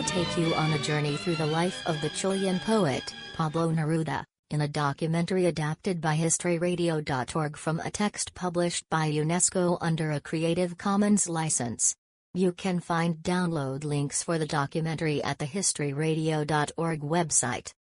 take you on a journey through the life of the Chilean poet, Pablo Neruda, in a documentary adapted by historyradio.org from a text published by UNESCO under a Creative Commons license. You can find download links for the documentary at the historyradio.org website.